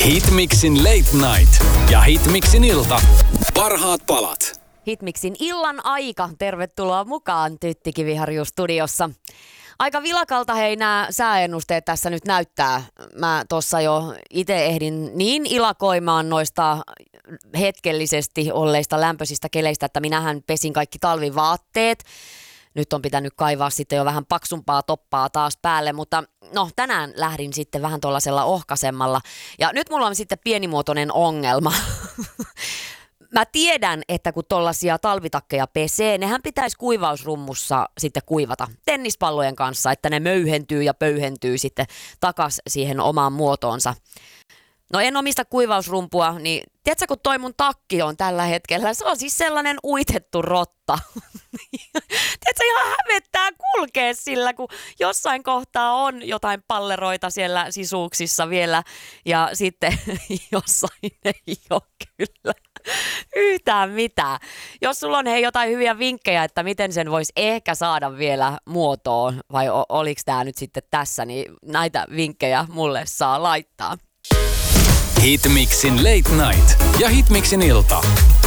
Hitmixin Late Night ja Hitmixin ilta. Parhaat palat. Hitmixin illan aika. Tervetuloa mukaan Tytti Kiviharju studiossa. Aika vilakalta hei nämä sääennusteet tässä nyt näyttää. Mä tossa jo itse ehdin niin ilakoimaan noista hetkellisesti olleista lämpöisistä keleistä, että minähän pesin kaikki talvivaatteet. Nyt on pitänyt kaivaa sitten jo vähän paksumpaa toppaa taas päälle, mutta no tänään lähdin sitten vähän tuollaisella ohkaisemmalla. Ja nyt mulla on sitten pienimuotoinen ongelma. Mä tiedän, että kun tollaisia talvitakkeja pesee, nehän pitäisi kuivausrummussa sitten kuivata tennispallojen kanssa, että ne möyhentyy ja pöyhentyy sitten takas siihen omaan muotoonsa. No en omista kuivausrumpua, niin tiedätkö kun toi mun takki on tällä hetkellä, se on siis sellainen uitettu rotta. Tiedätkö ihan hävettää kulkea sillä, kun jossain kohtaa on jotain palleroita siellä sisuuksissa vielä ja sitten jossain ei ole kyllä yhtään mitään. Jos sulla on hei jotain hyviä vinkkejä, että miten sen voisi ehkä saada vielä muotoon vai oliko tämä nyt sitten tässä, niin näitä vinkkejä mulle saa laittaa. Hitmixin Late Night ja Hitmixin ilta.